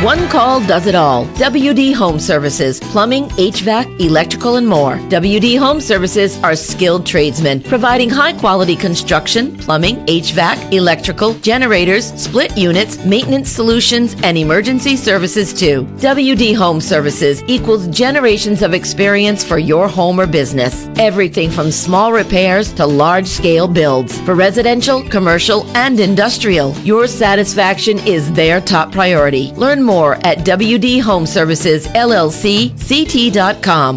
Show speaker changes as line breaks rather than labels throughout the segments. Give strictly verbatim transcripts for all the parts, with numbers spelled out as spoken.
One call does it all. W D Home Services, plumbing, H V A C, electrical, and more. W D Home Services are skilled tradesmen providing high-quality construction, plumbing, H V A C, electrical, generators, split units, maintenance solutions, and emergency services too. W D Home Services equals generations of experience for your home or business. Everything from small repairs to large-scale builds. For residential, commercial, and industrial, your satisfaction is their top priority. Learn more More at W D Home Services L L C C T dot com.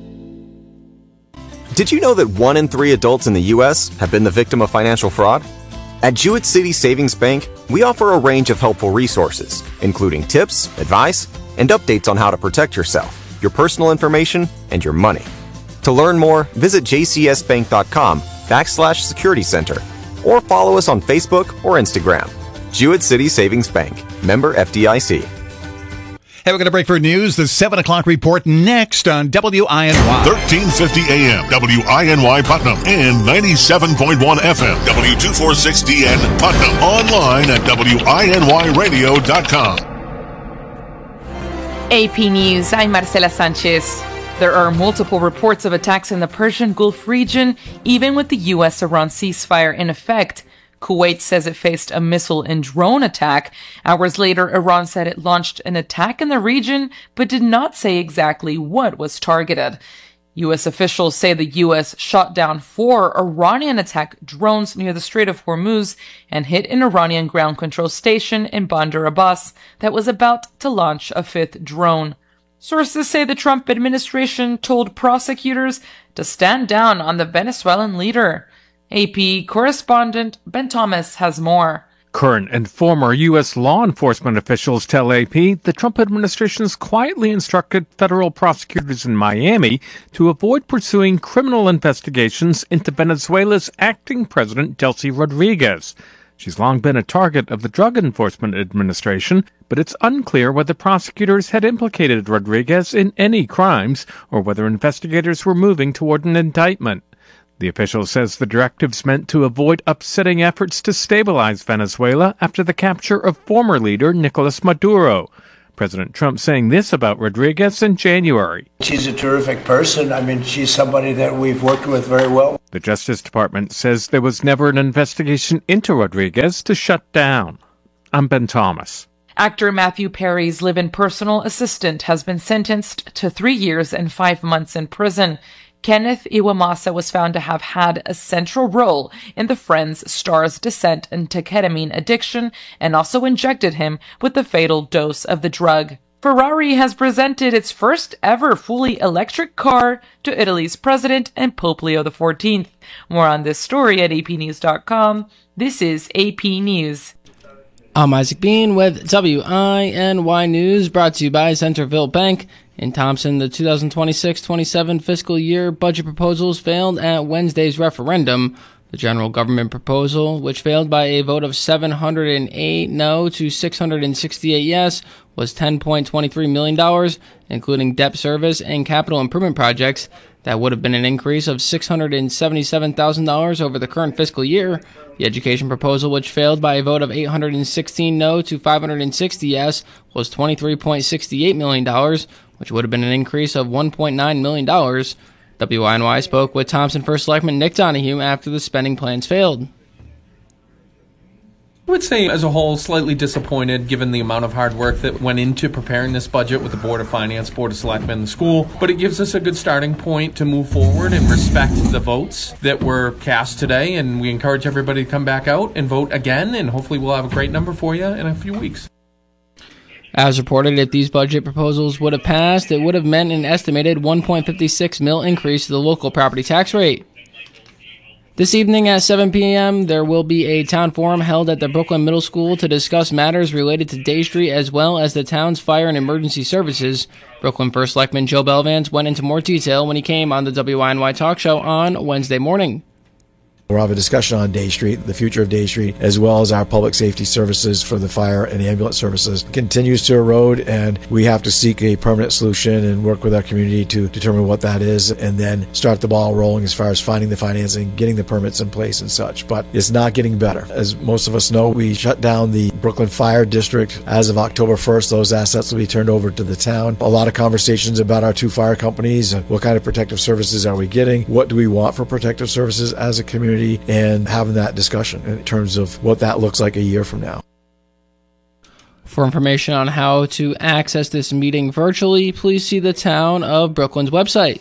Did you know that one in three adults in the U S have been the victim of financial fraud? At Jewett City Savings Bank, we offer a range of helpful resources, including tips, advice, and updates on how to protect yourself, your personal information, and your money. To learn more, visit jcsbank.com backslash security center or follow us on Facebook or Instagram. Jewett City Savings Bank, member F D I C.
Hey, we're going to break for news. The seven o'clock report next on W I N Y.
thirteen fifty A M, W I N Y Putnam, and ninety-seven point one F M, W two forty-six D N Putnam. Online at W I N Y radio dot com.
A P News, I'm Marcela Sanchez. There are multiple reports of attacks in the Persian Gulf region, even with the U S Iran ceasefire in effect. Kuwait says it faced a missile and drone attack. Hours later, Iran said it launched an attack in the region, but did not say exactly what was targeted. U S officials say the U S shot down four Iranian attack drones near the Strait of Hormuz and hit an Iranian ground control station in Bandar Abbas that was about to launch a fifth drone. Sources say the Trump administration told prosecutors to stand down on the Venezuelan leader. A P correspondent Ben Thomas has more.
Current and former U S law enforcement officials tell A P the Trump administration has quietly instructed federal prosecutors in Miami to avoid pursuing criminal investigations into Venezuela's acting president, Delcy Rodriguez. She's long been a target of the Drug Enforcement Administration, but it's unclear whether prosecutors had implicated Rodriguez in any crimes or whether investigators were moving toward an indictment. The official says the directive's meant to avoid upsetting efforts to stabilize Venezuela after the capture of former leader Nicolas Maduro. President Trump saying this about Rodriguez in January.
She's a terrific person. I mean, she's somebody that we've worked with very well.
The Justice Department says there was never an investigation into Rodriguez to shut down. I'm Ben Thomas.
Actor Matthew Perry's live-in personal assistant has been sentenced to three years and five months in prison. Kenneth Iwamasa was found to have had a central role in the Friends star's descent into ketamine addiction and also injected him with the fatal dose of the drug. Ferrari has presented its first ever fully electric car to Italy's president and Pope Leo the fourteenth. More on this story at A P news dot com. This is A P News.
I'm Isaac Bean with W I N Y News, brought to you by Centerville Bank. In Thompson, the two thousand twenty-six twenty-seven fiscal year budget proposals failed at Wednesday's referendum. The general government proposal, which failed by a vote of seven hundred eight no to six hundred sixty-eight yes, was ten point two three million dollars, including debt service and capital improvement projects. That would have been an increase of six hundred seventy-seven thousand dollars over the current fiscal year. The education proposal, which failed by a vote of eight hundred sixteen no to five hundred sixty yes, was twenty-three point six eight million dollars, which would have been an increase of one point nine million dollars. W I N Y spoke with Thompson First Selectman Nick Donahue after the spending plans failed.
I would say, as a whole, slightly disappointed given the amount of hard work that went into preparing this budget with the Board of Finance, Board of Selectmen, and the school. But it gives us a good starting point to move forward and respect the votes that were cast today. And we encourage everybody to come back out and vote again. And hopefully we'll have a great number for you in a few weeks.
As reported, if these budget proposals would have passed, it would have meant an estimated one point five six mil increase to the local property tax rate. This evening at seven p.m., there will be a town forum held at the Brooklyn Middle School to discuss matters related to Day Street as well as the town's fire and emergency services. Brooklyn First Selectman Joe Belvans went into more detail when he came on the W I N Y Talk Show on Wednesday morning.
We'll have a discussion on Day Street, the future of Day Street, as well as our public safety services for the fire and ambulance services continues to erode, and we have to seek a permanent solution and work with our community to determine what that is, and then start the ball rolling as far as finding the financing, getting the permits in place and such. But it's not getting better. As most of us know, we shut down the Brooklyn Fire District. As of October first, those assets will be turned over to the town. A lot of conversations about our two fire companies and what kind of protective services are we getting, what do we want for protective services as a community, and having that discussion in terms of what that looks like a year from now.
For information on how to access this meeting virtually, please see the Town of Brooklyn's website.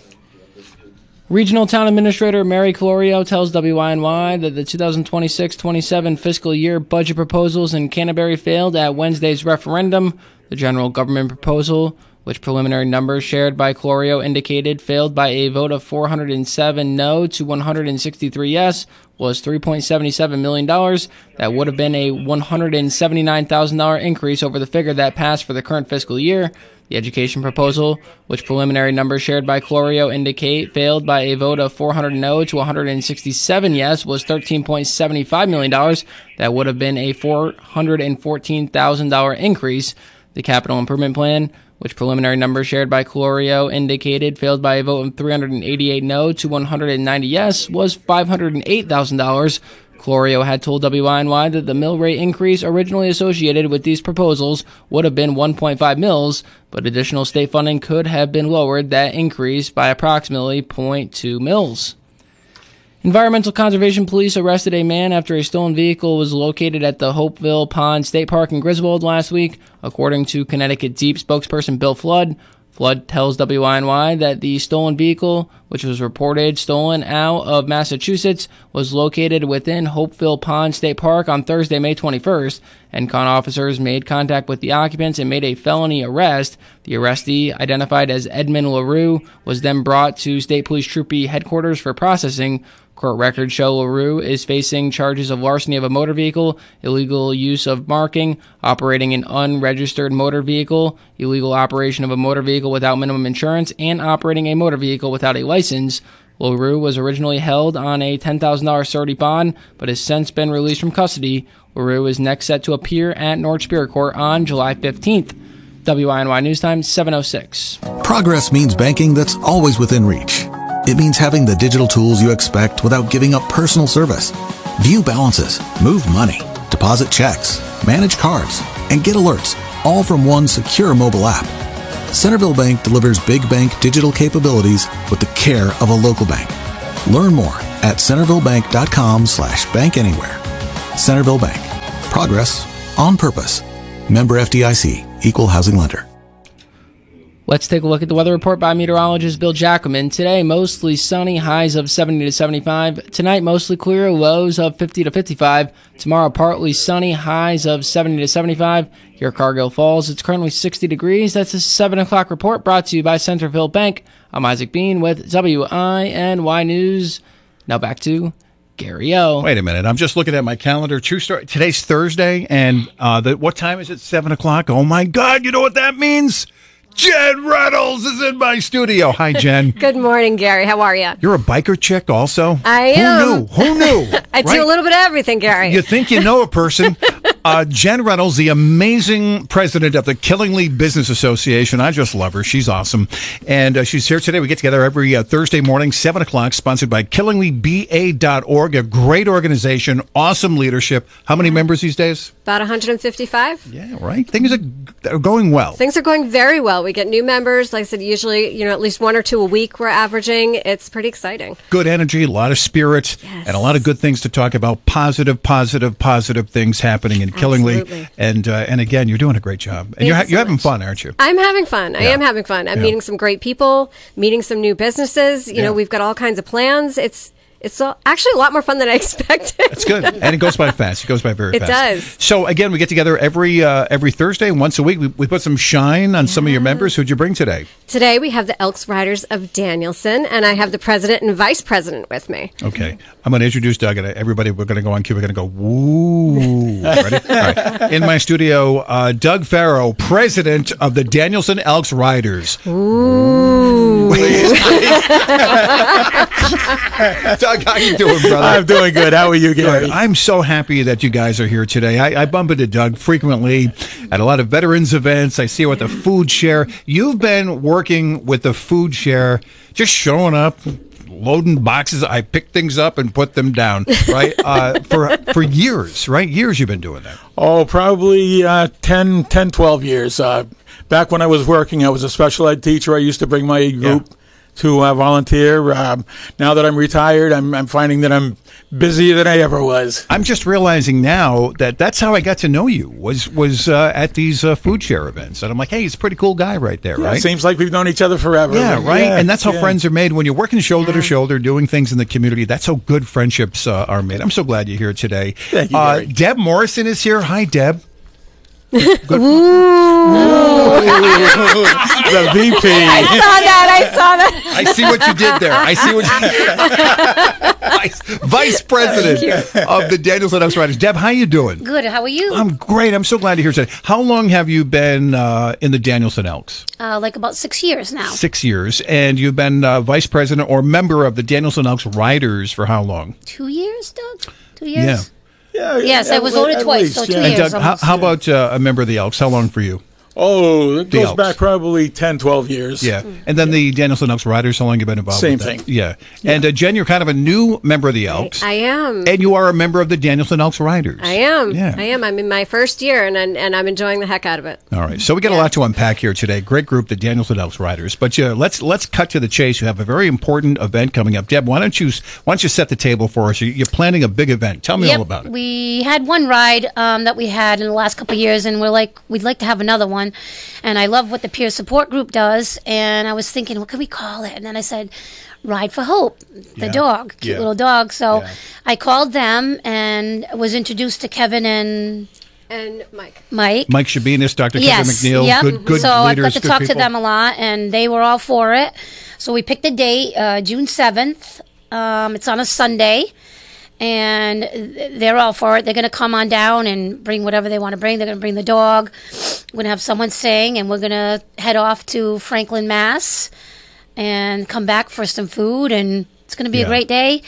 Regional Town Administrator Mary Colorio tells W I N Y that the two thousand twenty-six twenty-seven fiscal year budget proposals in Canterbury failed at Wednesday's referendum. The general government proposal, which preliminary numbers shared by Colorio indicated failed by a vote of four hundred seven no to one hundred sixty-three yes, was three point seven seven million dollars. That would have been a one hundred seventy-nine thousand dollars increase over the figure that passed for the current fiscal year. The education proposal, which preliminary numbers shared by Colorio indicate failed by a vote of four hundred no to one hundred sixty-seven yes, was thirteen point seven five million dollars. That would have been a four hundred fourteen thousand dollars increase. The capital improvement plan, which preliminary numbers shared by Colorio indicated failed by a vote of three hundred eighty-eight no to one hundred ninety yes, was five hundred eight thousand dollars. Colorio had told W I N Y that the mill rate increase originally associated with these proposals would have been one point five mils, but additional state funding could have been lowered that increase by approximately zero point two mils. Environmental Conservation Police arrested a man after a stolen vehicle was located at the Hopeville Pond State Park in Griswold last week, according to Connecticut Deep spokesperson Bill Flood. Flood tells W I N Y that the stolen vehicle, which was reported stolen out of Massachusetts, was located within Hopeville Pond State Park on Thursday, May twenty-first, and con officers made contact with the occupants and made a felony arrest. The arrestee, identified as Edmund LaRue, was then brought to State Police Troop B headquarters for processing. Court records show LaRue is facing charges of larceny of a motor vehicle, illegal use of marking, operating an unregistered motor vehicle, illegal operation of a motor vehicle without minimum insurance, and operating a motor vehicle without a license. LaRue was originally held on a ten thousand dollars surety bond, but has since been released from custody. LaRue is next set to appear at North Superior Court on July fifteenth. W I N Y News Time, seven oh six.
Progress means banking that's always within reach. It means having the digital tools you expect without giving up personal service. View balances, move money, deposit checks, manage cards, and get alerts, all from one secure mobile app. Centerville Bank delivers big bank digital capabilities with the care of a local bank. Learn more at centervillebank.com slash bank anywhere. Centerville Bank. Progress on purpose. Member F D I C. Equal housing lender.
Let's take a look at the weather report by meteorologist Bill Jackelman. Today, mostly sunny, highs of seventy to seventy-five. Tonight, mostly clear, lows of fifty to fifty-five. Tomorrow, partly sunny, highs of seventy to seventy-five. Here at Cargill Falls, it's currently sixty degrees. That's a seven o'clock report brought to you by Centerville Bank. I'm Isaac Bean with W I N Y News. Now back to Gary O.
Wait a minute. I'm just looking at my calendar. True story. Today's Thursday, and uh, the, what time is it? seven o'clock? Oh, my God. You know what that means? Jen Reynolds is in my studio. Hi, Jen.
Good morning, Gary. How are you?
You're a biker chick also?
I am.
Who knew? Who knew?
I do
right?
a little bit of everything, Gary.
You think you know a person. Uh, Jen Reynolds, the amazing president of the Killingly Business Association. I just love her. She's awesome. And uh, she's here today. We get together every uh, Thursday morning, seven o'clock, sponsored by Killingly B A dot org, a great organization, awesome leadership. How many members these days?
About one hundred fifty-five.
Yeah, right. Things are, are going well.
Things are going very well. We get new members. Like I said, usually, you know, at least one or two a week we're averaging. It's pretty exciting.
Good energy, a lot of spirit,
yes.
and a lot of good things to talk about. Positive, positive, positive things happening in Killingly.
Absolutely.
And uh, and again, you're doing a great job. And
Thank
you're, ha-
you so
you're having
much.
fun, aren't you?
I'm having fun. I
Yeah.
am having fun. I'm
Yeah.
meeting some great people, meeting some new businesses. You
Yeah.
know, we've got all kinds of plans. It's It's all, actually a lot more fun than I expected.
It's good, and it goes by fast. It goes by very
It
fast.
does.
So again, we get together every uh, every Thursday, once a week. We, we put some shine on some of your members. Who'd you bring today?
Today we have the Elks Riders of Danielson, and I have the president and vice president with me.
Okay, I'm going to introduce Doug, and everybody, we're going to go on cue. We're going to go, woo. Ready? All right. In my studio, uh, Doug Farrow, president of the Danielson Elks Riders.
Ooh.
Please, please. Doug, how you doing, brother?
I'm doing good. How are you, Gary?
Good. I'm so happy that you guys are here today. I, I bump into Doug frequently at a lot of veterans events. I see you at the food share. You've been working with the food share, just showing up, loading boxes. I pick things up and put them down, right? uh, for for years, right? Years you've been doing that.
Oh, probably uh, ten, ten, twelve years. Uh, back when I was working, I was a special ed teacher. I used to bring my group yeah. to uh, volunteer. Um, now that I'm retired, I'm, I'm finding that I'm busier than I ever was.
I'm just realizing now that that's how I got to know you, was was uh, at these uh, food share events. And I'm like, hey, he's a pretty cool guy right there,
yeah,
right?
It seems like we've known each other forever.
Yeah, right?
Yeah,
and that's how
yeah.
friends are made. When you're working shoulder to shoulder, doing things in the community, that's how good friendships uh, are made. I'm so glad you're here today.
Thank you,
uh,
Gary.
Deb Morrison is here. Hi, Deb.
Ooh.
the V P.
I saw that. I saw that.
I see what you did there. I see what you Vice, Vice President of the Danielson Elks Riders. Deb, how you doing?
Good. How are you?
I'm great. I'm so glad to hear today. How long have you been uh, in the Danielson Elks?
Uh, like about six years now.
Six years. And you've been uh, Vice President or member of the Danielson Elks Riders for how long?
Two years, Doug? Two years?
Yeah.
Yeah,
yes,
at,
I was voted twice,
least,
so two
yeah.
years.
And Doug, how,
almost.
how about uh, a member of the Elks? How long for you?
Oh, it
The
goes
Elks.
back probably ten, twelve years.
Yeah. And then the Danielson Elks Riders, how long have you been involved
Same
with that?
thing.
Yeah. And uh, Jen, you're kind of a new member of the Elks.
I am.
And you are a member of the Danielson Elks Riders.
I am.
Yeah.
I am. I'm in my first year, and and, and I'm enjoying the heck out of it.
All right. So we got a lot to unpack here today. Great group, the Danielson Elks Riders. But yeah, let's let's cut to the chase. You have a very important event coming up. Deb, why don't you why don't you set the table for us? You're planning a big event. Tell me
Yep,
all about it.
We had one ride um, that we had in the last couple of years, and we're like, we'd like to have another one. And I love what the peer support group does. And I was thinking, what can we call it? And then I said, Ride for Hope, the
Yeah.
dog, cute
Yeah.
little dog. So
Yeah.
I called them and was introduced to Kevin and
And Mike.
Mike.
Mike Shabinas, Doctor
Yes,
Kevin McNeil,
yep.
good good
so I
leaders,
got to
good
talk
people.
to them a lot, and they were all for it. So we picked a date, uh, June seventh. Um, it's on a Sunday, and th- they're all for it. They're going to come on down and bring whatever they want to bring. They're going to bring the dog. We're going to have someone sing, and we're going to head off to Franklin, Mass, and come back for some food, and it's going to be
Yeah.
a great day.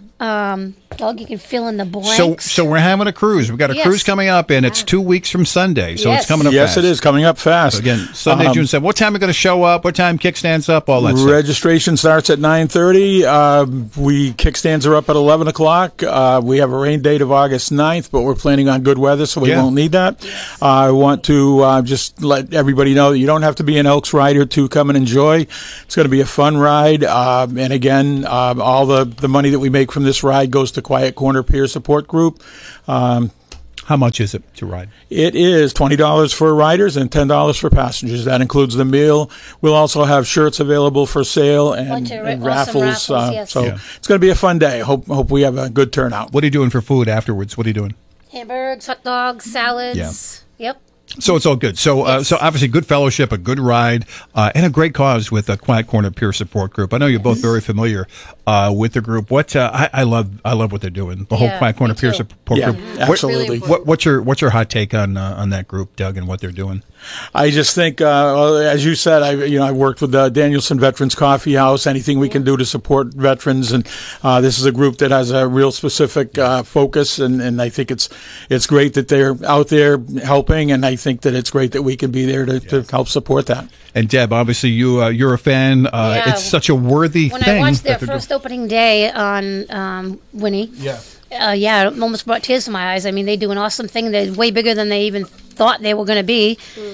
Um, Doug, you can fill in the blanks.
So, so we're having a cruise. We've got a
Yes.
cruise coming up, and it's two weeks from Sunday, so
Yes.
it's coming up
Yes,
fast.
it is coming up fast.
So again, Sunday,
Um,
June seventh. What time are we going to show up? What time kickstands up? All that stuff.
Registration starts at nine thirty. Um, we kickstands are up at eleven o'clock. Uh, we have a rain date of August ninth, but we're planning on good weather, so we
Yeah.
won't need that. Uh, I want to uh, just let everybody know that you don't have to be an Elks rider to come and enjoy. It's going to be a fun ride. Um, and again, um, all the, the money that we make from this ride goes to Quiet Corner Peer Support Group. Um,
How much is it to ride?
It is twenty dollars for riders and ten dollars for passengers. That includes the meal. We'll also have shirts available for sale and,
Bunch of
and
awesome
raffles.
raffles,
uh,
yes.
So
Yeah.
it's going to be a fun day. Hope hope we have a good turnout.
What are you doing for food afterwards? What are you doing?
Hamburgers, hot dogs, salads. Yep.
So it's all good. So, uh,
Yes.
so obviously, good fellowship, a good ride, uh, and a great cause with the Quiet Corner Peer Support Group. I know you're both very familiar uh, with the group. What uh, I, I love, I love what they're doing. The whole
Yeah,
Quiet Corner
me
Peer
too.
Support
Yeah,
Group.
absolutely.
What,
Really important.
what, what's your what's your hot take on uh, on that group, Doug, and what they're doing?
I just think, uh, well, as you said, I you know I worked with the Danielson Veterans Coffee House. Anything we can do to support veterans, and uh, this is a group that has a real specific uh, focus, and, and I think it's it's great that they're out there helping, and I think that it's great that we can be there to, to help support that.
And Deb, obviously, you uh, you're a fan. Uh,
Yeah.
It's such a worthy
When
thing.
I watched their
that they're
first opening day on um, Winnie,
Yeah.
uh, yeah, it almost brought tears to my eyes. I mean, they do an awesome thing. They're way bigger than they even thought they were going to be.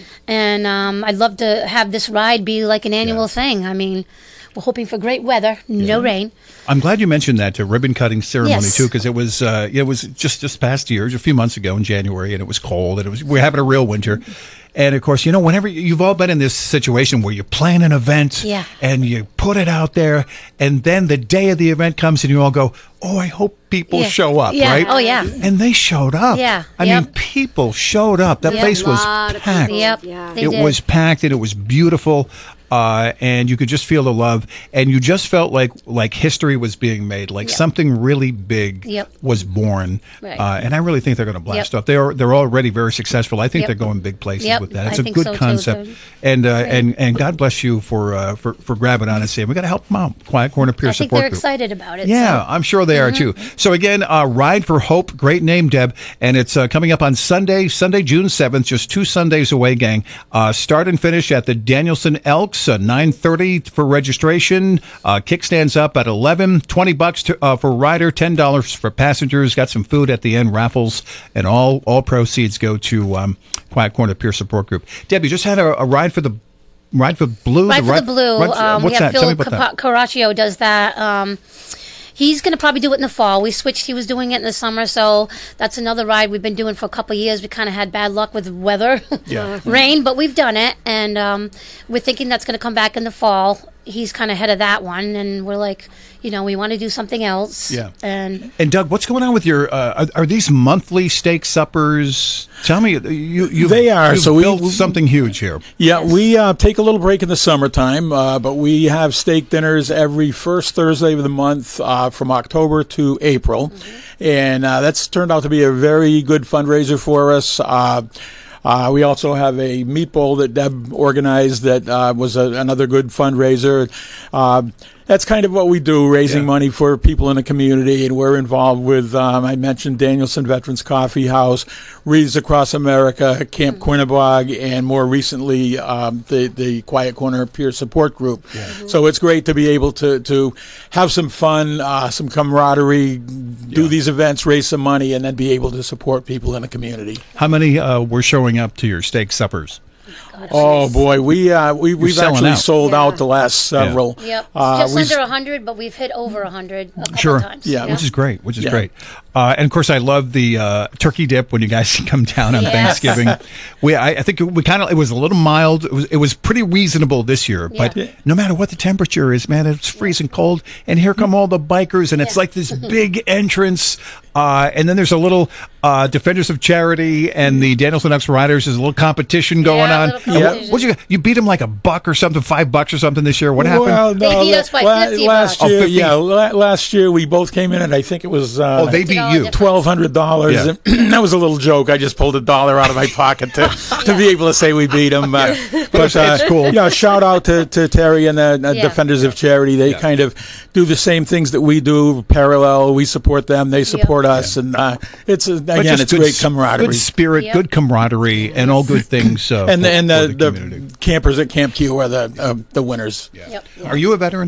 And um, I'd love to have this ride be like an annual
Yeah.
thing. I mean, we're hoping for great weather, no rain.
I'm glad you mentioned that uh, ribbon cutting ceremony
Yes.
too, because it was uh, it was just this past year, just a few months ago in January, and it was cold, and it was we're having a real winter. And of course, you know, whenever you- you've all been in this situation where you plan an event
Yeah.
and you put it out there, and then the day of the event comes, and you all go, "Oh, I hope people
Yeah.
show up!"
Yeah.
Right?
Oh, yeah.
And they showed up.
Yeah.
I
Yep.
mean, people showed up. That
Yep.
place was
Lot of
packed.
people.
Yep.
Yeah.
They
It
did.
was packed and it was beautiful. uh, and you could just feel the love, and you just felt like like history was being made, like
Yep.
something really big
Yep.
was born.
Right.
Uh, and I really think they're going to blast
Yep.
off. They are they're already very successful. I think
Yep.
they're going big places
Yep.
with that.
I
It's a
think
good
so, too.
concept,
They're-
and uh,
Right.
and and God bless you for uh, for for grabbing on and saying we got to help them out. Quiet Corner Peer
I think
Support
they're
Group.
excited about it.
Yeah,
so.
I'm sure they are too. So again, uh, Ride for Hope, great name, Deb, and it's uh, coming up on Sunday, Sunday, June seventh, just two Sundays away, gang. Uh, start and finish at the Danielson Elks, uh, nine thirty for registration. Uh, kickstands up at eleven, twenty bucks to, uh, for rider, ten dollars for passengers. Got some food at the end, raffles, and all all proceeds go to um, Quiet Corner Peer Support Group. Deb, you just had a, a ride for the ride for blue.
Right
the
for the blue.
ride-
um,
what's
we have
that? Tell me
Phil
about that.
Capa- Caraccio does that. Um, he's going to probably do it in the fall. We switched. He was doing it in the summer, so that's another ride we've been doing for a couple of years. We kind of had bad luck with weather,
Yeah.
rain, but we've done it, and um, we're thinking that's going to come back in the fall. He's kind of ahead of that one, and we're like, you know, we want to do something else.
Yeah.
And
And Doug, what's going on with your? Uh, are, are these monthly steak suppers? Tell me, you you
They are,
you've
so we-
built something huge here.
Yeah, we uh, take a little break in the summertime, uh, but we have steak dinners every first Thursday of the month uh, from October to April. And uh, that's turned out to be a very good fundraiser for us. Uh, uh, we also have a meat bowl that Deb organized that uh, was a, another good fundraiser. Uh, that's kind of what we do, raising
Yeah.
money for people in the community. And we're involved with, um, I mentioned Danielson Veterans Coffee House, Reads Across America, Camp Quinnebog, and more recently, um, the, the Quiet Corner Peer Support Group. So it's great to be able to, to have some fun, uh, some camaraderie, do
Yeah.
these events, raise some money, and then be able to support people in the community.
How many uh, were showing up to your steak suppers?
Oh boy, we uh, we we've
selling
actually
out.
sold
Yeah.
out the last several.
yep,
Uh,
just
we
under
s-
a hundred, but we've hit over a hundred a couple
Sure.
times.
Yeah,
Which is great. Which is
Yeah.
great. Uh, and of course, I love the uh, turkey dip when you guys come down on
Yes.
Thanksgiving. We, I, I think we kind of it was a little mild. It was it was pretty reasonable this year. But
Yeah.
no matter what the temperature is, man, it's freezing cold. And here come all the bikers, and it's
Yeah.
like this big entrance. Uh, and then there's a little uh, Defenders of Charity and the Danielson Elks Riders. There's a little competition going
Yeah, a
on.
little
And what-
competition.
what'd you you beat them like a buck or something, five bucks or something this year. What happened?
Well,
They
no,
beat us by
la-
fifty
last
bucks.
year.
Oh, fifty.
Yeah, la- last year we both came in, and I think it was uh,
oh, they beat you.
twelve hundred dollars.
Yeah.
That was a little joke. I just pulled a dollar out of my pocket to, to be able to say we beat them. Uh, but uh,
It's cool.
Yeah, shout out to, to Terry and the uh,
Yeah.
Defenders of Charity. They
Yeah.
kind of do the same things that we do. Parallel, we support them. They support us, and uh, it's uh,
But
again,
just
it's
good
great
s-
camaraderie.
good spirit,
Yep.
good camaraderie, and all good things. Uh,
and
for,
and
for
the,
the,
the,
community.
campers at Camp Q are the uh, the winners.
Yep.
Are you a veteran?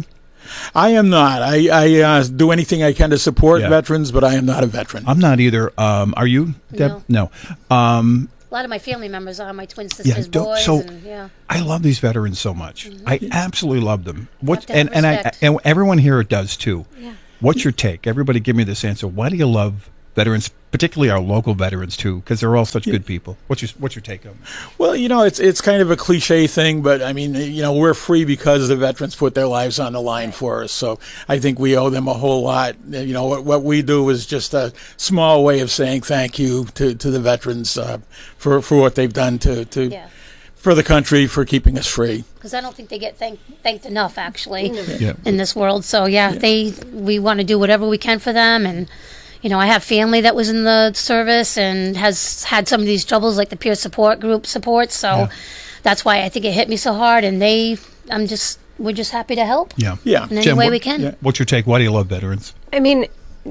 I am not. I, I uh, do anything I can to support
Yeah.
veterans, but I am not a veteran.
I'm not either. Um, are you, Deb? No. Um,
A lot of my family members are my twin
yeah.
sisters'
don't-
boys.
so
and, yeah.
I love these veterans so much. I absolutely love them. What
have to have
and and I
respect.
and everyone here does too.
Yeah.
What's your take? Everybody, give me this answer. Why do you love veterans, particularly our local veterans too? Because they're all such good people. What's your What's your take on it?
Well, you know, it's it's kind of a cliche thing, but I mean, you know, we're free because the veterans put their lives on the line for us. So I think we owe them a whole lot. You know, what, what we do is just a small way of saying thank you to, to the veterans uh, for for what they've done to to
Yeah.
for the country, for keeping us free.
Because I don't think they get thank, thanked enough, actually,
Yeah.
in this world. So yeah, they we want to do whatever we can for them, and you know, I have family that was in the service and has had some of these troubles, like the peer support group support. So
Yeah.
that's why I think it hit me so hard, and they, I'm just, we're just happy to help.
Yeah.
Yeah.
In any
Jen,
way
what-
we can.
yeah.
What's your take? Why do you love veterans?
I mean,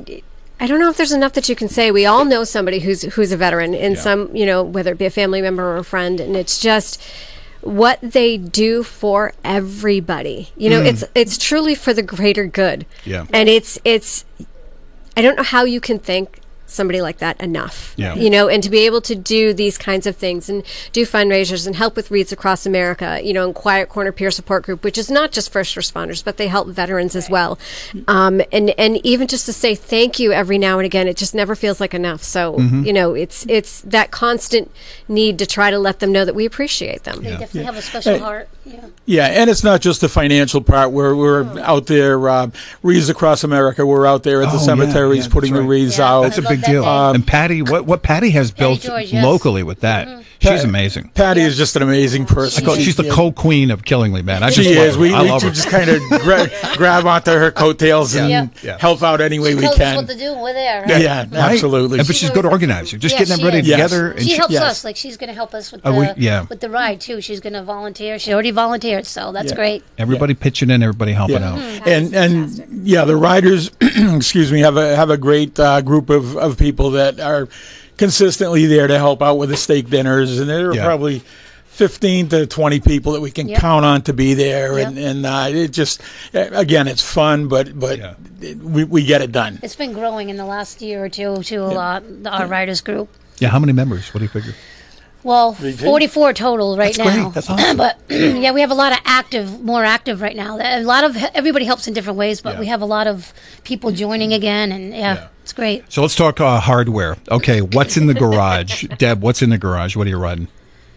I don't know if there's enough that you can say. We all know somebody who's who's a veteran in
Yeah.
some, you know, whether it be a family member or a friend, and it's just what they do for everybody. You know, it's it's truly for the greater good.
Yeah.
And it's it's I don't know how you can thank somebody like that enough.
Yeah.
You know, and to be able to do these kinds of things and do fundraisers and help with Reads Across America, you know, and Quiet Corner Peer Support Group, which is not just first responders, but they help veterans as well. Um, and, and even just to say thank you every now and again, it just never feels like enough. So, you know, it's, it's that constant need to try to let them know that we appreciate them.
They definitely have a special
Hey.
heart. Yeah.
Yeah, and it's not just the financial part. We're we're out there, uh, wreaths across America. We're out there at the
Oh, yeah,
cemeteries
yeah,
putting
that's
the
right.
wreaths
Yeah,
out.
That's a
I love
big
that
deal.
day.
and Patty, what what Patty has built
George, yes.
locally with that,
Mhm.
she's amazing.
Patty is just an amazing person.
I call, she's the co-queen of Killingly, man. I
She
just love
is.
her.
We,
I
we
love her.
just kind of gra- grab onto her coattails and
Yeah.
Yeah.
help out any way
She
we
tells
can.
us what to do. We're there.
Yeah,
Right?
yeah,
Right?
absolutely.
And, but she's a good organizer. Just
Yeah,
getting
she
everybody
is.
together. And
She,
she-
helps
yes.
us. Like she's going to help us with the
Uh, we- yeah.
with the ride too. She's going to volunteer. She already volunteered, so that's
Yeah.
great.
Everybody pitching in, everybody helping
Yeah.
out.
Mm-hmm.
and and yeah, the riders, excuse me, have a have a great uh, group of, of people that are consistently there to help out with the steak dinners, and there are
Yeah.
probably fifteen to twenty people that we can
Yep.
count on to be there,
Yep.
and and uh, it just again, it's fun, but but
Yeah.
it, we we get it done.
It's been growing in the last year or two to a lot. Our riders group.
Yeah, how many members? What do you figure?
Well, forty-four total right
That's
now.
great. That's awesome.
But yeah, we have a lot of active, more active right now. A lot of everybody helps in different ways, but
Yeah.
we have a lot of people joining again, and yeah,
Yeah.
it's great.
So let's talk uh, hardware. Okay, what's in the garage? Deb, what's in the garage? What are you riding?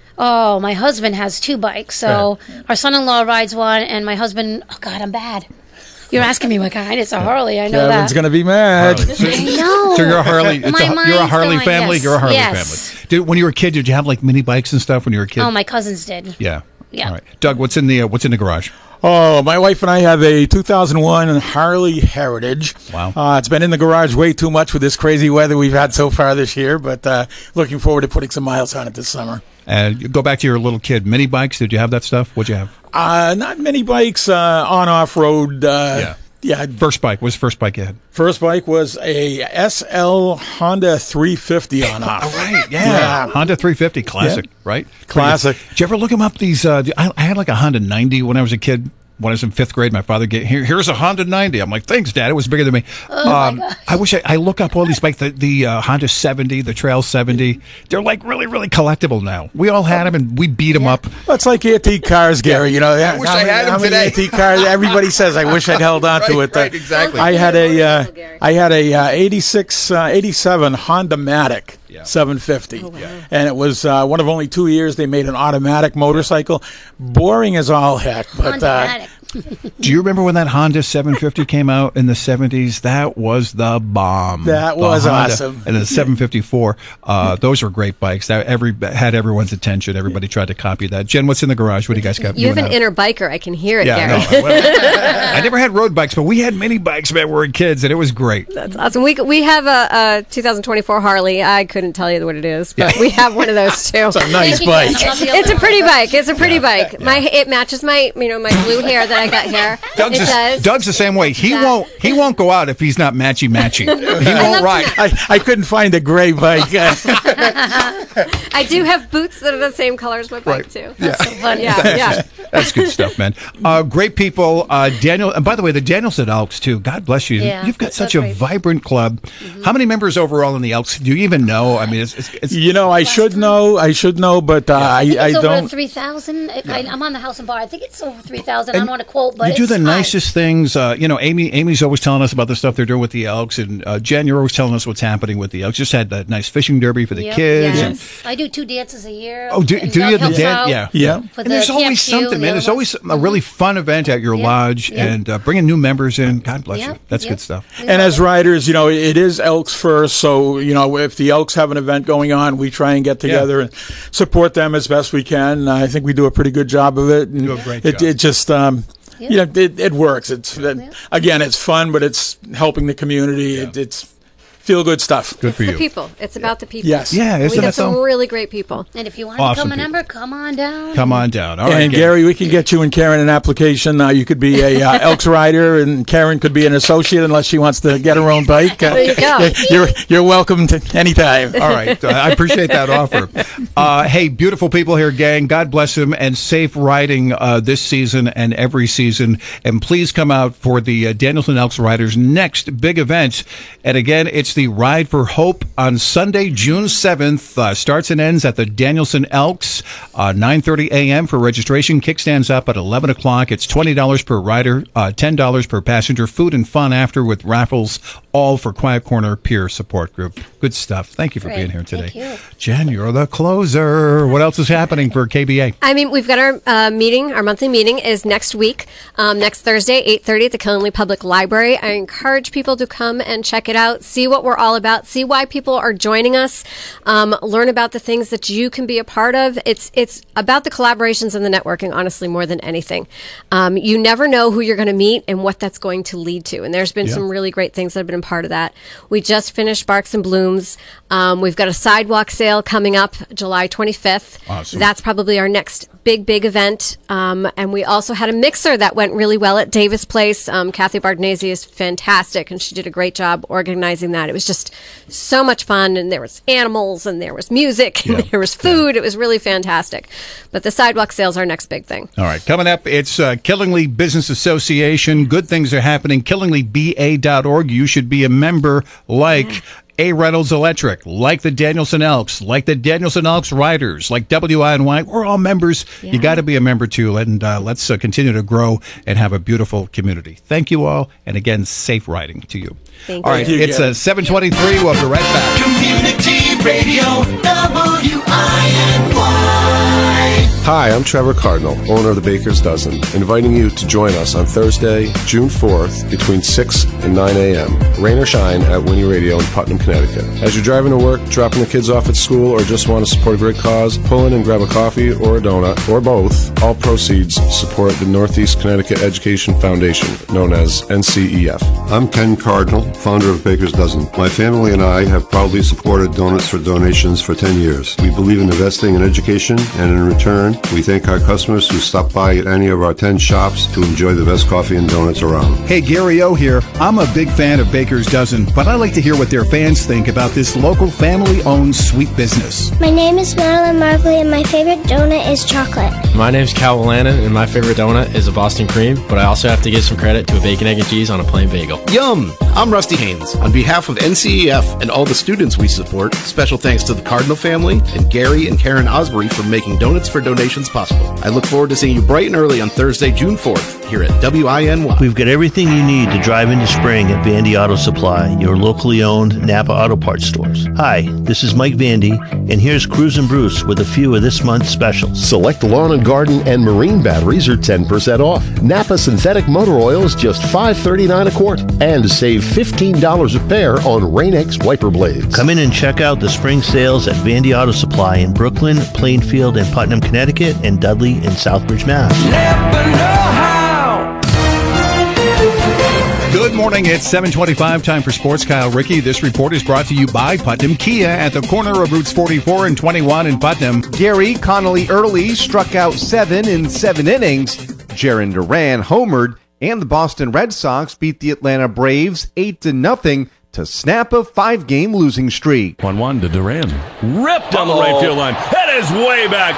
Oh, my husband has two bikes. So our son-in-law rides one, and my husband. Oh God, I'm bad. You're asking me what kind? It's a Harley. I know
Kevin's
that.
gonna be mad.
Harley. So,
I know.
so you're a Harley. It's
My
a, you're a
mind's
Harley
going,
family.
yes,
You're a Harley
yes.
family. Did, when you were a kid, did you have like mini bikes and stuff when you were a kid?
Oh, my cousins did.
Yeah.
Yeah.
All right, Doug. What's in the uh, What's in the garage?
Oh, my wife and I have a two thousand one Harley Heritage.
Wow.
Uh, it's been in the garage way too much with this crazy weather we've had so far this year, but uh, looking forward to putting some miles on it this summer.
And you go back to your little kid mini bikes. Did you have that stuff? What'd you have?
Uh, not many bikes uh, on off road. Uh,
Yeah.
Yeah.
First bike. What's the first bike you had?
First bike was a S L Honda three fifty on off.
Right. Yeah. Honda three fifty classic.
Yeah.
Right.
Classic.
Did you ever look them up? These. Uh, I, I had like a Honda ninety when I was a kid. When I was in fifth grade, my father gave here. Here's a Honda ninety. I'm like, thanks, Dad. It was bigger than me.
Oh
um,
my gosh.
I wish I, I look up all these bikes. The, the uh, Honda seventy, the Trail seventy. They're like really, really collectible now. We all had them and we beat them up.
Well, it's like antique cars, Gary. You know, I
wish I had them
how many
today.
antique cars? Everybody says, "I wish I'd held on to
Right,
it." Uh,
right, exactly.
I had a, uh, I had a uh, eighty-six, uh, eighty-seven Honda Matic.
Yeah.
seven fifty, and it was uh, one of only two years they made an automatic motorcycle. Boring as all heck, but uh,
Honda-matic.
Do you remember when that Honda seven fifty came out in the seventies? That was the bomb.
That
The
was
Honda
awesome.
And the seven fifty-four, uh, those were great bikes. That every had everyone's attention. Everybody tried to copy that. Jen, what's in the garage? What do you guys got?
You have
and
an
Adam?
inner biker. I can hear it,
Yeah,
Gary.
no, I, I never had road bikes, but we had mini bikes when we were kids, and it was great.
That's awesome. We we have a, a two thousand twenty-four Harley. I couldn't tell you what it is, but
Yeah.
we have one of those too.
it's a nice bike.
It's a pretty bike. It's a pretty bike. My it matches my you know my blue hair that I got here.
Doug's,
it
the,
does.
Doug's the same way. He
Yeah.
won't. He won't go out if he's not matchy matchy. He won't ride.
I, I couldn't find a gray bike.
I do have boots that are the same color as my bike
Right.
too.
Yeah.
So funny.
Yeah, yeah.
That's good stuff, man. Uh, great people. Uh, Daniel, and by the way, the Danielson Elks, too. God bless you.
Yeah,
You've got
that's
such
so
a
great.
vibrant club. How many members overall in the Elks? Do you even know? I mean, it's, it's, it's
You know, I should know. I should know, but uh, I,
I think
I
it's over
don't.
three thousand. I'm on the house and bar. I think it's over three thousand. I don't want to quote, but
you do
it's
the
high.
nicest things. Uh, you know, Amy. Amy's always telling us about the stuff they're doing with the Elks, and uh, Jen, you're always telling us what's happening with the Elks. Just had that nice fishing derby for the
Yep.
kids. and-
Yes. I do two dances a year.
Oh, do,
and
do
Doug
you the
helps
dance?
out
Yeah,
Yeah.
for
And
the
there's always
T F Q
something,
and
man.
the
There's
other
always
ones.
a really fun event at your
Yeah.
lodge,
Yeah.
and uh, bringing new members in. God bless
Yeah.
you. That's
Yeah.
good stuff.
And as riders, you know, it is Elks first. So, you know, if the Elks have an event going on, we try and get together and support them as best we can. I think we do a pretty good job of it. And
do a great
it,
job.
It just, um,
Yeah.
you know, it, it works. It's again, it's fun, but it's helping the community. It, it's feel good stuff.
Good for
The
you.
people. It's about the people.
Yes.
Yeah,
we
isn't
got
it
some
though?
really great people.
And if you want
Awesome
to become a
people.
member, come on down.
Come on down. All right,
And
Gary.
Gary, we can get you and Karen an application. Uh, you could be a uh, Elks rider, and Karen could be an associate unless she wants to get her own bike. Uh,
There you go.
You're you're welcome to anytime.
All right. Uh, I appreciate that offer. Uh, hey, beautiful people here, gang. God bless them and safe riding uh, this season and every season. And please come out for the uh, Danielson Elks Riders' next big event. And again, it's the Ride for Hope on Sunday, June seventh. Uh, starts and ends at the Danielson Elks, uh, nine thirty a.m. for registration. Kickstands up at eleven o'clock. It's twenty dollars per rider, uh, ten dollars per passenger. Food and fun after with raffles, all for Quiet Corner Peer Support Group. Good stuff. Thank you for
Great.
being here today.
Thank you.
Jen, you're the closer. What else is happening for K B A?
I mean, we've got our uh, meeting. Our monthly meeting is next week, um, next Thursday, eight thirty at the Killingly Public Library. I encourage people to come and check it out, see what we're we're all about, see why people are joining us, um, learn about the things that you can be a part of. It's it's about the collaborations and the networking, honestly, more than anything. Um, you never know who you're going to meet and what that's going to lead to. And there's been
Yeah.
some really great things that have been a part of that. We just finished Barks and Blooms. Um, we've got a sidewalk sale coming up July twenty-fifth.
Awesome.
That's probably our next big, big event. Um, and we also had a mixer that went really well at Davis Place. Um, Kathy Bardinese is fantastic, and she did a great job organizing that. It was just so much fun, and there was animals, and there was music, and
Yeah.
there was food. It was really fantastic. But the sidewalk sales are our next big thing.
All right, coming up, it's uh, Killingley Business Association. Good things are happening. Killingley B A dot org. You should be a member like A. Reynolds Electric, like the Danielson Elks, like the Danielson Elks Riders, like W I N Y. We're all members. You got to be a member, too. And uh, let's uh, continue to grow and have a beautiful community. Thank you all. And again, safe riding to you.
Thank
all
you.
right,
Thank you,
it's
Gary.
uh, seven twenty-three. We'll be right back.
Community Radio, W I N Y.
Hi, I'm Trevor Cardinal, owner of the Baker's Dozen, inviting you to join us on Thursday, June fourth, between six and nine a.m., rain or shine at Winnie Radio in Putnam, Connecticut. As you're driving to work, dropping the kids off at school, or just want to support a great cause, pull in and grab a coffee or a donut, or both. All proceeds support the Northeast Connecticut Education Foundation, known as N C E F.
I'm Ken Cardinal, founder of Baker's Dozen. My family and I have proudly supported Donuts for Donations for ten years. We believe in investing in education, and in return, we thank our customers who stop by at any of our ten shops to enjoy the best coffee and donuts around.
Hey, Gary O here. I'm a big fan of Baker's Dozen, but I like to hear what their fans think about this local family-owned sweet business.
My name is Madeline Markley, and my favorite donut is chocolate.
My name's Cal Lannon, and my favorite donut is a Boston cream, but I also have to give some credit to a bacon, egg, and cheese on a plain bagel.
Yum! I'm Rusty Haynes. On behalf of N C E F and all the students we support, special thanks to the Cardinal family and Gary and Karen Osbury for making Donuts for Donations possible. I look forward to seeing you bright and early on Thursday, June fourth, here at W I N Y.
We've got everything you need to drive into spring at Vandy Auto Supply, your locally owned Napa Auto Parts stores. Hi, this is Mike Vandy, and here's Cruz and Bruce with a few of this month's specials.
Select lawn and garden and marine batteries are ten percent off. Napa synthetic motor oil is just five thirty-nine a quart. And save fifteen dollars a pair on Rain-X wiper blades.
Come in and check out the spring sales at Vandy Auto Supply in Brooklyn, Plainfield, and Putnam, Connecticut, and Dudley in Southbridge, Mass.
Good morning. It's seven twenty-five. Time for Sports. Kyle Rickey. This report is brought to you by Putnam Kia at the corner of Routes forty-four and twenty-one in Putnam.
Gary Connolly early struck out seven in seven innings. Jaron Duran homered, and the Boston Red Sox beat the Atlanta Braves eight to nothing to snap a five-game losing streak.
one one to Duran. Ripped down the right field line. It is way back.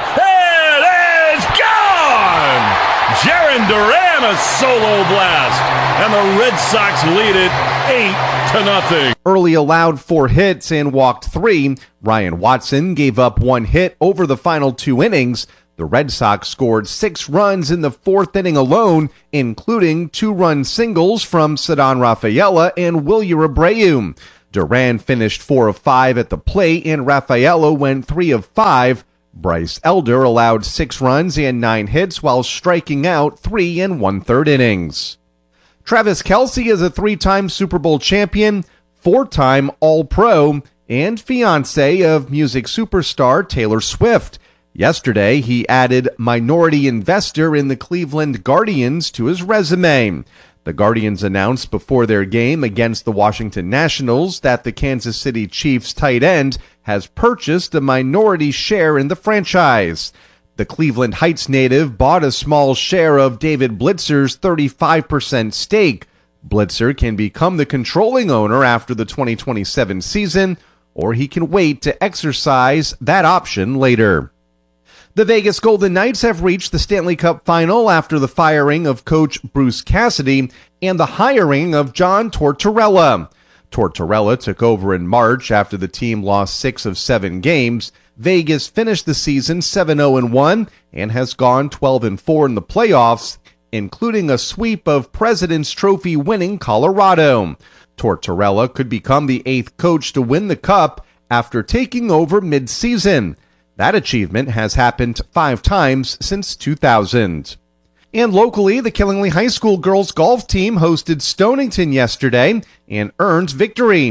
It is gone! Jaron Duran, a solo blast. And the Red Sox lead it eight to nothing.
Early allowed four hits and walked three. Ryan Watson gave up one hit over the final two innings. The Red Sox scored six runs in the fourth inning alone, including two-run singles from Ceddanne Rafaela and Wilyer Abreu. Duran finished four of five at the plate, and Rafaela went three of five. Bryce Elder allowed six runs and nine hits while striking out three and one-third innings. Travis Kelce is a three-time Super Bowl champion, four-time All-Pro, and fiancé of music superstar Taylor Swift. Yesterday, he added minority investor in the Cleveland Guardians to his resume. The Guardians announced before their game against the Washington Nationals that the Kansas City Chiefs tight end has purchased a minority share in the franchise. The Cleveland Heights native bought a small share of David Blitzer's thirty-five percent stake. Blitzer can become the controlling owner after the twenty twenty-seven season, or he can wait to exercise that option later. The Vegas Golden Knights have reached the Stanley Cup final after the firing of coach Bruce Cassidy and the hiring of John Tortorella. Tortorella took over in March after the team lost six of seven games. Vegas finished the season seven oh one and has gone twelve and four in the playoffs, including a sweep of President's Trophy winning Colorado. Tortorella could become the eighth coach to win the Cup after taking over mid-season. That achievement has happened five times since two thousand. And locally, the Killingley High School girls golf team hosted Stonington yesterday and earned victory.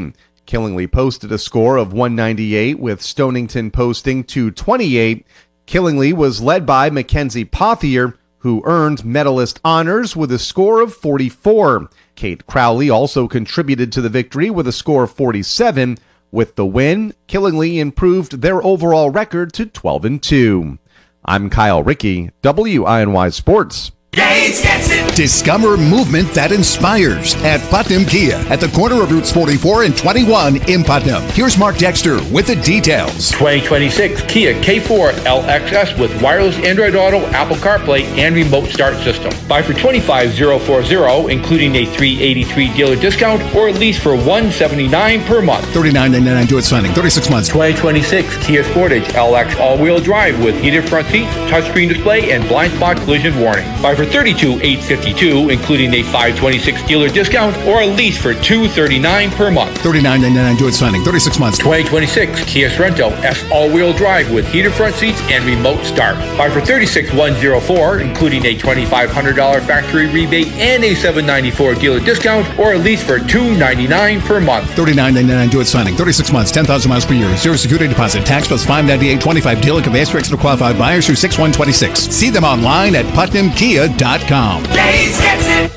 Killingly posted a score of one ninety-eight, with Stonington posting two twenty-eight. Killingly was led by Mackenzie Pothier, who earned medalist honors with a score of forty-four. Kate Crowley also contributed to the victory with a score of forty-seven. With the win, Killingly improved their overall record to twelve and two. I'm Kyle Rickey, W I N Y Sports.
Gates gets it.
Discover movement that inspires at Putnam Kia at the corner of Routes forty-four and twenty-one in Putnam. Here's Mark Dexter with the details.
twenty twenty-six Kia K four L X S with wireless Android Auto, Apple CarPlay, and remote start system. Buy for twenty-five thousand forty, including a three hundred eighty-three dollars dealer discount, or lease for one hundred seventy-nine dollars per month.
thirty-nine ninety-nine do it signing, thirty-six months.
twenty twenty-six Kia Sportage L X all-wheel drive with heated front seats, touchscreen display, and blind spot collision warning. Buy for thirty-two thousand eight hundred fifty-two dollars, including a five hundred twenty-six dollars dealer discount, or a lease for two hundred thirty-nine dollars per month.
thirty-nine ninety-nine do it signing, thirty-six months.
twenty twenty-six Kia Sorento S all-wheel drive with heated front seats and remote start. Buy for thirty-six thousand one hundred four, including a twenty-five hundred dollars factory rebate and a seven hundred ninety-four dollars dealer discount, or a lease for two hundred ninety-nine dollars per month.
thirty-nine ninety-nine do it signing, thirty-six months, ten thousand miles per year, zero security deposit, tax plus five ninety-eight twenty-five dealer conveyance for extra qualified buyers through six one twenty-six. See them online at putnam kia dot com.
Gates gets it.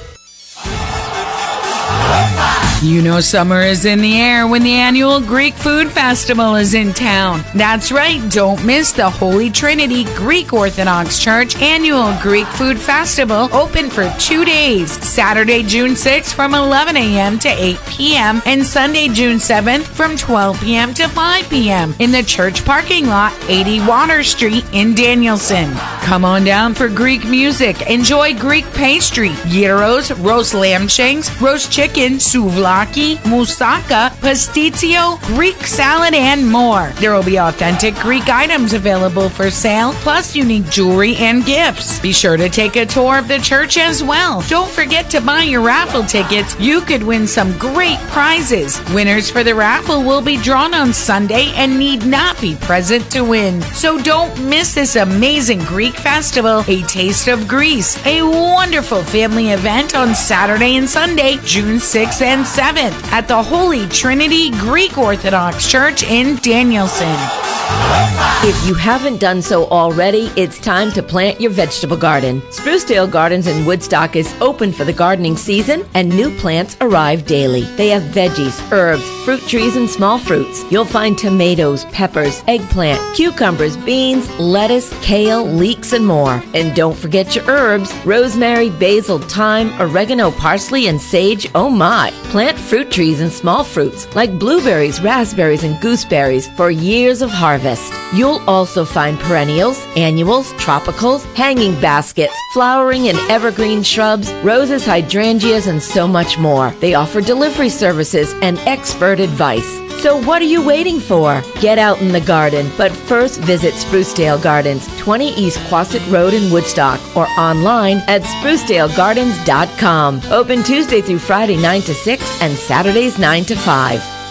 You know summer is in the air when the annual Greek Food Festival is in town. That's right, don't miss the Holy Trinity Greek Orthodox Church annual Greek Food Festival, open for two days, Saturday, June sixth from eleven a.m. to eight p.m. and Sunday, June seventh from twelve p.m. to five p.m. in the church parking lot, eighty Water Street in Danielson. Come on down for Greek music, enjoy Greek pastry, gyros, roast lamb shanks, roast chicken, souvlaki, moussaka, pastitsio, Greek salad, and more. There will be authentic Greek items available for sale, plus unique jewelry and gifts. Be sure to take a tour of the church as well. Don't forget to buy your raffle tickets. You could win some great prizes. Winners for the raffle will be drawn on Sunday and need not be present to win. So don't miss this amazing Greek festival, A Taste of Greece, a wonderful family event on Saturday and Sunday, June sixth and seventh at the Holy Trinity Greek Orthodox Church in Danielson.
If you haven't done so already, it's time to plant your vegetable garden. Sprucedale Gardens in Woodstock is open for the gardening season, and new plants arrive daily. They have veggies, herbs, fruit trees, and small fruits. You'll find tomatoes, peppers, eggplant, cucumbers, beans, lettuce, kale, leeks, and more. And don't forget your herbs: rosemary, basil, thyme, oregano, parsley, and sage. Oh my! Plant fruit trees and small fruits like blueberries, raspberries, and gooseberries for years of harvest. You'll also find perennials, annuals, tropicals, hanging baskets, flowering and evergreen shrubs, roses, hydrangeas, and so much more. They offer delivery services and expert advice. So what are you waiting for? Get out in the garden, but first visit Sprucedale Gardens, twenty East Quasit Road in Woodstock, or online at sprucedale gardens dot com. Open Tuesday through Friday nine to six and Saturdays nine to five.